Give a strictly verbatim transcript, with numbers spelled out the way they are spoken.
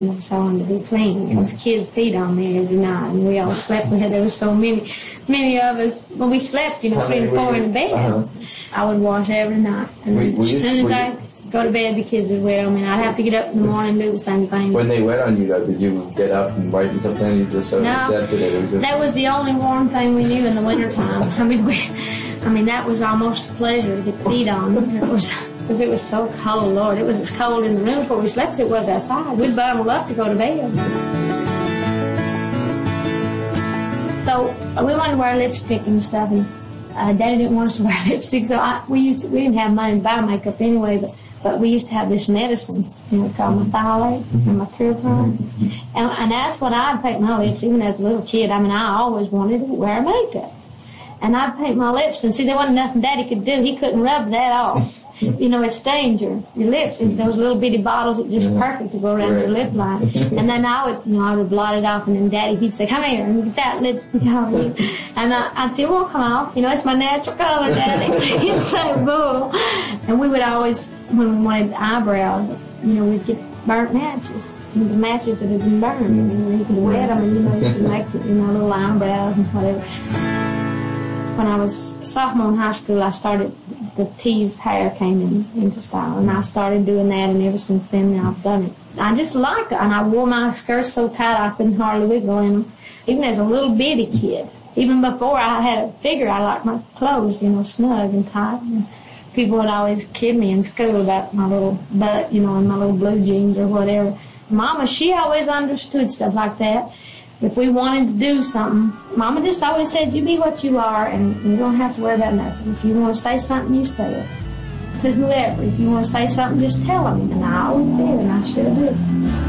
So I wanted to be clean because the kids peed on me every night, and we all slept. We had, there was so many, many of us. When we slept, you know, three and four in the bed, uh-huh. I would wash every night. And we, we as soon as I go to bed, the kids would wet on me, and I'd have to get up in the morning and do the same thing. When they wet on you, though, did you get up and wipe and something? You just sort of no, accepted it? It was just... that was the only warm thing we knew in the wintertime. I mean, we, I mean, that was almost a pleasure to get peed on. It was. Because it was so cold, Lord. It was as cold in the room before we slept as it was outside. We'd bundle up to go to bed. So we wanted to wear lipstick and stuff, and uh, Daddy didn't want us to wear lipstick, so I, we used to, we didn't have money to buy makeup anyway, but, but we used to have this medicine, you know, called Methylate and Mercurochrome. And, and that's what I'd paint my lips, even as a little kid. I mean, I always wanted to wear makeup. And I'd paint my lips, and see, there wasn't nothing Daddy could do. He couldn't rub that off. You know, it stains your, your lips. And those little bitty bottles are just perfect to go around your lip line. And then I would, you know, I would blot it off, and then Daddy, he'd say, come here, and get that lipstick off you. And I, I'd say, it won't come off. You know, it's my natural color, Daddy. He'd say, boo. And we would always, when we wanted eyebrows, you know, we'd get burnt matches. The matches that had been burned. And you could wet them, and, you know, you could make, you know, little eyebrows and whatever. When I was a sophomore in high school, I started, the teased hair came in, into style, and I started doing that, and ever since then, I've done it. I just liked it, and I wore my skirts so tight I couldn't hardly wiggle in them. Even as a little bitty kid, even before I had a figure, I liked my clothes, you know, snug and tight. And people would always kid me in school about my little butt, you know, and my little blue jeans or whatever. Mama, she always understood stuff like that. If we wanted to do something, Mama just always said, you be what you are, and you don't have to worry about nothing. If you want to say something, you say it. To whoever. If you want to say something, just tell them. And I always did, and I still do.